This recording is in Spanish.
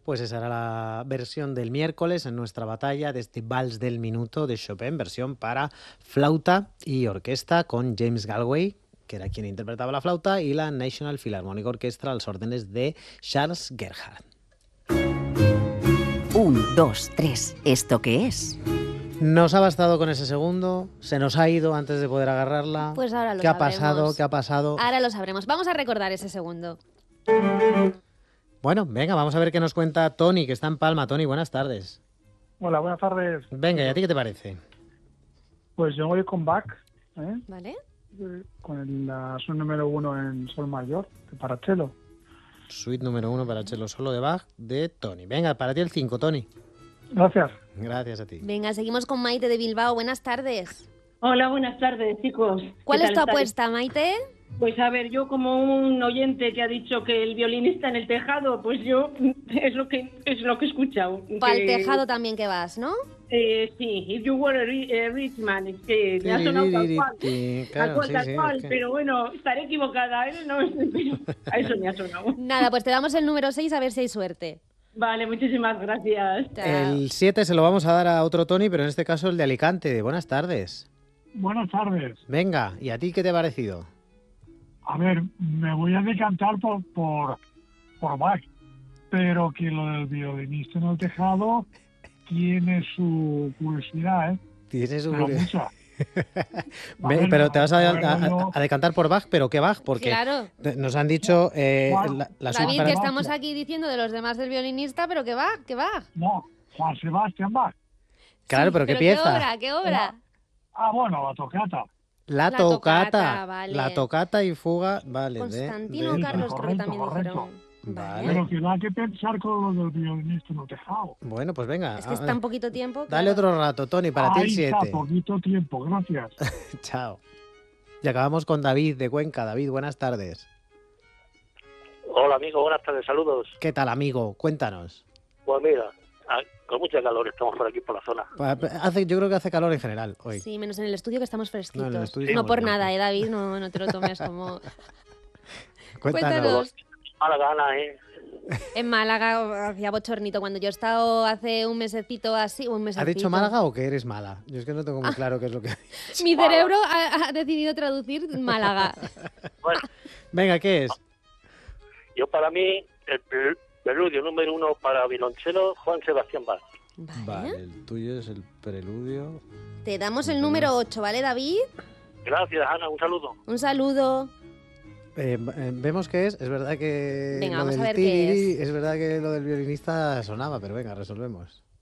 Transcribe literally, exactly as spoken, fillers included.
Pues esa era la versión del miércoles en nuestra batalla de este Vals del Minuto de Chopin, versión para flauta y orquesta con James Galway, que era quien interpretaba la flauta, y la National Philharmonic Orchestra a las órdenes de Charles Gerhardt. Un, dos, tres. ¿Esto qué es? Nos ha bastado con ese segundo, se nos ha ido antes de poder agarrarla. Pues ahora lo ¿Qué ha sabremos. pasado? ¿Qué ha pasado? Ahora lo sabremos. Vamos a recordar ese segundo. Bueno, venga, vamos a ver qué nos cuenta Tony, que está en Palma. Tony, buenas tardes. Hola, buenas tardes. Venga, ¿y a ti qué te parece? Pues yo voy con Bach, ¿eh? ¿Vale? Eh, con el, la suite número uno en sol mayor, para cello. Suite número uno para cello solo de Bach, de Tony. Venga, para ti el cinco, Tony. Gracias. Gracias a ti. Venga, seguimos con Maite de Bilbao. Buenas tardes. Hola, buenas tardes, chicos. ¿Cuál ¿Qué es tu tal estáis? apuesta, Maite? Pues a ver, yo como un oyente que ha dicho que el violinista en el tejado, pues yo es lo que es lo que he escuchado. Para el que- tejado también que vas, ¿no? Eh, sí, If You Were a, ri- a Rich Man, es que me ha sonado tal cual, Claro, tal cual, sí, tal sí, cual, es que- pero bueno, estaré equivocada, ¿eh? No, pero a eso me ha sonado. Nada, pues te damos el número seis a ver si hay suerte. Vale, muchísimas gracias. Chao. El siete se lo vamos a dar a otro Tony, pero en este caso el de Alicante. Buenas tardes. Buenas tardes. Venga, ¿y a ti qué te ha parecido? A ver, me voy a decantar por, por, por Bach, pero que lo del violinista en el tejado tiene su curiosidad, ¿eh? Tienes su... Pero mucha. Ve, Bueno, pero te vas a, a- bueno, a- yo- a decantar por Bach, pero ¿qué Bach? Porque Claro. te- nos han dicho eh, Juan, la, la suite David, para- que estamos aquí diciendo de los demás del violinista, pero que va, que va. No, Juan Sebastián Bach. Claro, Sí, pero ¿qué ¿qué pieza? obra? ¿Qué obra? Ah, bueno, la tocata. La, La tocata. tocata, vale. La tocata y fuga, vale. de- Constantino de- Carlos, creo que Correcto, también correcto. dijeron. Vale. Pero que no hay que pensar con lo del violinista en el tejado. Bueno, pues venga. Es que está ah, en poquito tiempo. Dale claro. otro rato, Tony, para ti el Ahí está, siete. poquito tiempo, gracias. Chao. Y acabamos con David de Cuenca. David, buenas tardes. Hola amigo, buenas tardes, saludos. ¿Qué tal, amigo? Cuéntanos. Pues mira, a- con mucha calor estamos por aquí por la zona. Pa- pa- Hace, yo creo que hace calor en general hoy. Sí, menos en el estudio que estamos fresquitos. No, en el estudio No estamos por bien. nada, ¿eh, David? No, no te lo tomes como... Cuéntanos. Cuéntanos. Mala gana, ¿eh? En Málaga hacía bochornito. Cuando yo he estado hace un mesecito así, un ¿Ha mesecito... dicho Málaga o que eres mala? Yo es que no tengo muy claro qué es lo que... Mi cerebro ha, ha decidido traducir Málaga. Bueno, Venga, ¿qué es? yo para mí, el pre- preludio número uno para violonchelo, Juan Sebastián Bach. Vale. el tuyo es el preludio. Te damos el número ocho, ¿vale, David? Gracias, Ana, un saludo. Un saludo. Eh, eh, vemos qué es. Es verdad que Venga, lo vamos a del ver qué tiriri, es verdad que lo del violinista sonaba, pero venga, resolvemos.